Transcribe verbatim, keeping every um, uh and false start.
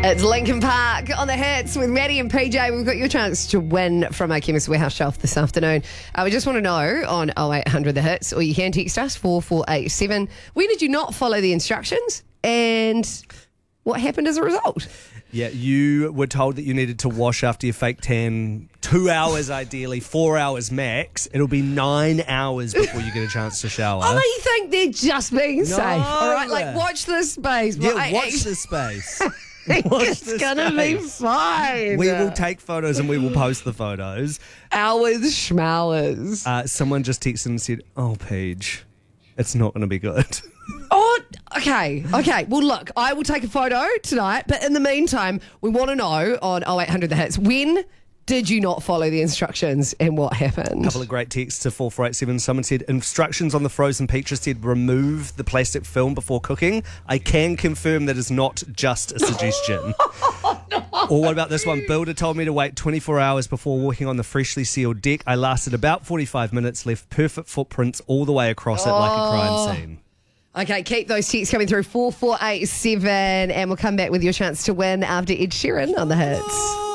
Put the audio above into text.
It's Lincoln Park on the hits with Maddie and P J. We've got your chance to win from our Chemist Warehouse shelf this afternoon. Uh, we just want to know on oh eight hundred the hits, or you can text us four four eight seven. When did you not follow the instructions, and what happened as a result? Yeah, you were told that you needed to wash after your fake tan two hours ideally, four hours max. It'll be nine hours before you get a chance to shower. I think they're just being No. safe. All right, like watch this space. Yeah, I watch actually this space. think Watch it's this gonna be space. fine. We will take photos and we will post the photos. Hours schmowers. Uh, someone just texted and said, "Oh, Paige, it's not going to be good." Oh, okay, okay. Well, look, I will take a photo tonight, but in the meantime, we want to know on oh eight hundred the hits, when did you not follow the instructions and what happened? A couple of great texts to four four eight seven. Someone said, instructions on the frozen peaches said remove the plastic film before cooking. I can confirm that is not just a suggestion. No. Or what about this one? Builder told me to wait twenty-four hours before walking on the freshly sealed deck. I lasted about forty-five minutes, left perfect footprints all the way across it like a crime scene. Okay, keep those texts coming through, four four eight seven, and we'll come back with your chance to win after Ed Sheeran on the hits.